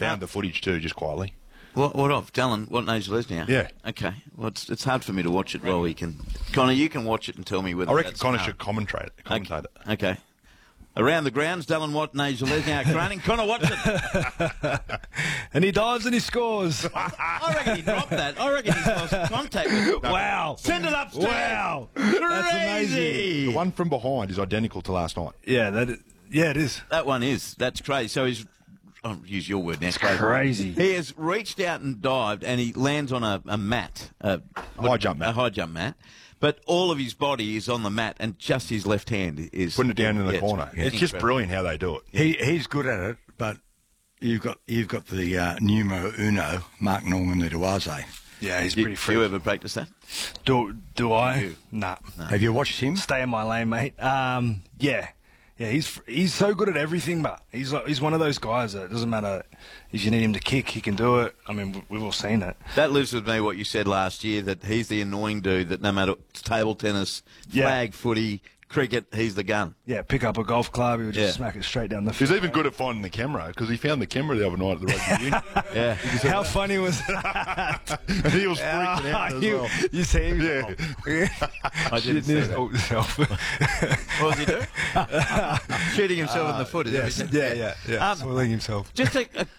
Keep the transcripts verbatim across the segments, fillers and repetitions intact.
Found the footage too, just quietly. What, what of? Dallin, what Nigel Lesniak? Yeah. Okay. Well, it's, it's hard for me to watch it while we can... Connor, you can watch it and tell me whether I reckon that's Connor hard. should commentate it. Commentate it. Okay. Around the grounds, Dallin Watt, Nigel Lesniak running. Connor, watch it. And he dives and he scores. I reckon he dropped that. I reckon he's lost contact with it. Wow. Send it upstairs. Wow. Crazy. That's amazing. The one from behind is identical to last night. Yeah, that is, yeah, it is. That one is. That's crazy. So he's... I'll use your word now. It's crazy. He has reached out and dived, and he lands on a, a mat. A, high jump mat. A high jump mat. But all of his body is on the mat, and just his left hand is... Putting it down in the yeah, corner. It's, It's just brilliant how they do it. He he's good at it, but you've got you've got the uh, numero uno, Mark Norman Eduaze. Yeah, he's Do, pretty do free. you ever practice that? Do, do I? You. Nah. Have you watched him? Stay in my lane, mate. Um, yeah. Yeah, he's he's so good at everything, but he's like, he's one of those guys that it doesn't matter if you need him to kick, he can do it. I mean, we've all seen it. That lives with me, what you said last year, that he's the annoying dude that no matter table tennis, Yeah. flag, footy, cricket, he's the gun. Yeah, pick up a golf club, he would just Yeah. smack it straight down the He's field. even good at finding the camera because he found the camera the other night at the rugby union. Yeah. How funny was that? And he was freaking out as you, well. you see him? Yeah. I didn't see that. Oh, yourself. What was he doing? Shooting himself in the foot. Is yes, that what he yeah, said? yeah, yeah. Um, Soiling himself. Just a, a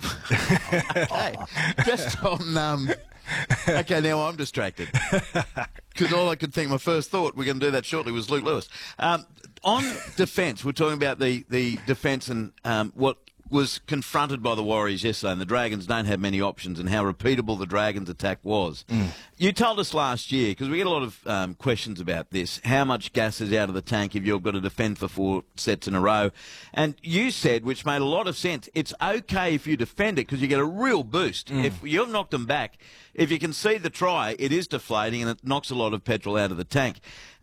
okay, just on. Um, okay, now I'm distracted because all I could think, my first thought, we're going to do that shortly, was Luke Lewis. Um, on defence, we're talking about the the defence and um, what was confronted by the Warriors yesterday, and the Dragons don't have many options, and how repeatable the Dragons' attack was. Mm. You told us last year, because we get a lot of um, questions about this, how much gas is out of the tank if you've got to defend for four sets in a row. And you said, which made a lot of sense, it's okay if you defend it because you get a real boost. Mm. If you've knocked them back, if you can see the try, it is deflating and it knocks a lot of petrol out of the tank.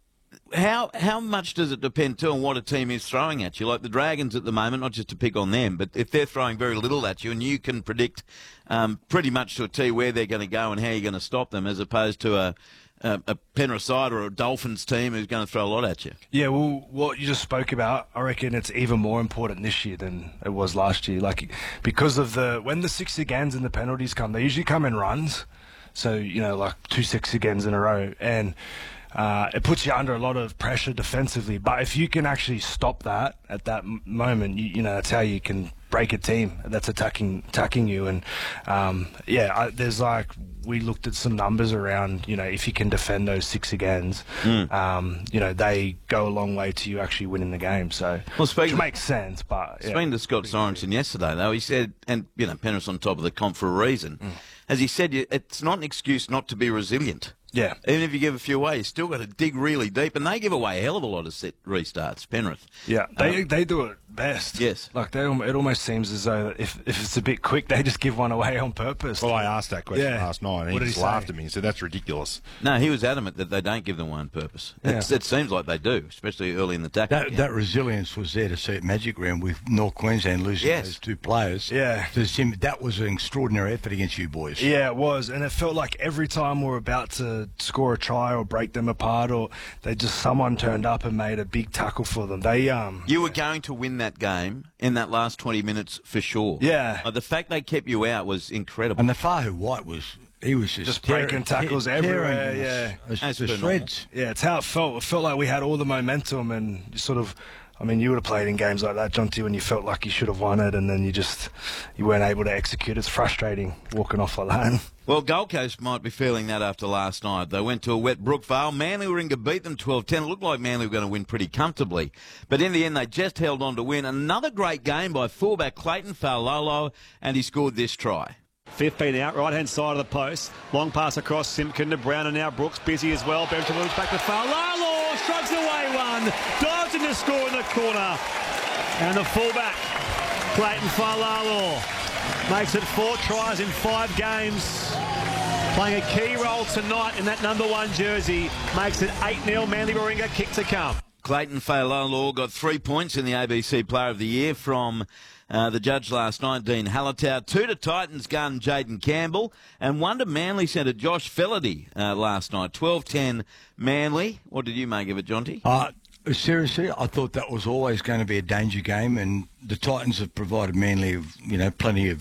How how much does it depend, too, on what a team is throwing at you? Like the Dragons at the moment, not just to pick on them, but if they're throwing very little at you and you can predict um, pretty much to a T where they're going to go and how you're going to stop them, as opposed to a, a, a Penrith side or a Dolphins team who's going to throw a lot at you. Yeah, well, what you just spoke about, I reckon it's even more important this year than it was last year. Like, because of the, when the six agains and the penalties come, they usually come in runs. So, you know, like two six agains in a row. And Uh, it puts you under a lot of pressure defensively, but if you can actually stop that at that m- moment, you, you know, that's how you can break a team that's attacking attacking you. And um, yeah, I, there's like, we looked at some numbers around, you know, if you can defend those six agains, mm. um, you know, they go a long way to you actually winning the game. So, well, speaking which makes sense. But yeah. Speaking to Scott Sorensen yesterday, though, he said, and you know, Penrith's on top of the comp for a reason. Mm. As he said, it's not an excuse not to be resilient. Yeah. Even if you give a few away, you still got to dig really deep, and they give away a hell of a lot of set restarts, Penrith. Yeah, they um, they do it best. Yes. Like, they, it almost seems as though if if it's a bit quick, they just give one away on purpose. Well, I asked that question Yeah. last night, and What he did just he laughed say? at me and said, that's ridiculous. No, he was adamant that they don't give them one on purpose. Yeah. It's, it seems like they do, especially early in the tackle. That, that resilience was there to see at Magic Round with North Queensland losing Yes. those two players. Yeah. To see, that was an extraordinary effort against you boys. Yeah, it was, and it felt like every time we were about to score a try or break them apart, or they just someone turned up and made a big tackle for them. They um. You were going to win that game in that last twenty minutes for sure. Yeah. Uh, the fact they kept you out was incredible. And the Fahu White was, he was just, Just tearing- breaking tackles te- everywhere, tearing yeah. us- As the per shreds. Yeah, it's how it felt. It felt like we had all the momentum, and you sort of, I mean, you would have played in games like that, John T, when you felt like you should have won it, and then you just, you weren't able to execute. It's frustrating walking off like that. Well, Gold Coast might be feeling that after last night. They went to a wet Brookvale. Manly Warringah beat them twelve ten. It looked like Manly were going to win pretty comfortably. But in the end, they just held on to win. Another great game by fullback Clayton Faulalo, and he scored this try. fifteen out, right-hand side of the post. Long pass across Simpkin to Brown, and now Brooks busy as well. Benjamin moves back to Faulalo, strikes away one. Dives in to score in the corner. And the fullback, Clayton Faulalo, makes it four tries in five games. Playing a key role tonight in that number one jersey. Makes it eight nil, Manly Warringah, kick to come. Clayton Faulalo got three points in the A B C Player of the Year from uh, the judge last night, Dean Hallertau. Two to Titans gun Jaden Campbell, and one to Manly centre Josh Felaherty uh, last night. twelve ten Manly. What did you make of it, Jonty? Uh, seriously, I thought that was always going to be a danger game, and the Titans have provided Manly, you know, plenty of